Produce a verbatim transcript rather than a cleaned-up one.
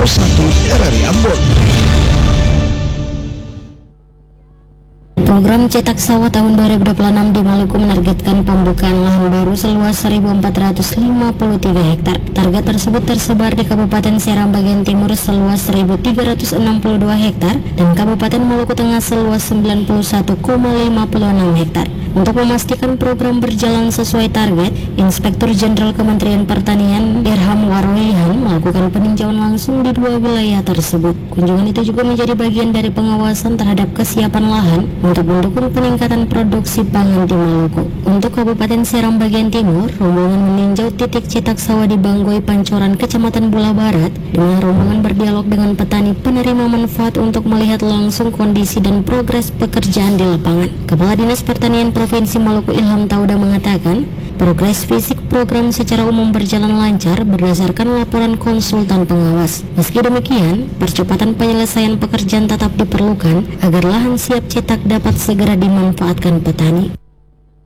satu R R I Ambon. Program cetak sawah tahun dua ribu dua puluh enam di Maluku menargetkan pembukaan lahan baru seluas seribu empat ratus lima puluh tiga hektar. Target tersebut tersebar di Kabupaten Seram bagian timur seluas seribu tiga ratus enam puluh dua hektar dan Kabupaten Maluku Tengah seluas sembilan puluh satu koma lima enam hektar. Untuk memastikan program berjalan sesuai target, Inspektur Jenderal Kementerian Pertanian Dirham Waroihan melakukan peninjauan langsung di dua wilayah tersebut. Kunjungan itu juga menjadi bagian dari pengawasan terhadap kesiapan lahan untuk mendukung peningkatan produksi pangan di Maluku. Untuk Kabupaten Seram bagian timur, rombongan meninjau titik cetak sawah di Banggoy Pancoran, Kecamatan Bula Barat, dengan rombongan berdialog dengan petani penerima manfaat untuk melihat langsung kondisi dan progres pekerjaan di lapangan. Kepala Dinas Pertanian Provinsi Maluku Ilham Tauda mengatakan, progres fisik program secara umum berjalan lancar berdasarkan laporan konsultan pengawas. Meski demikian, percepatan penyelesaian pekerjaan tetap diperlukan agar lahan siap cetak dapat segera dimanfaatkan petani.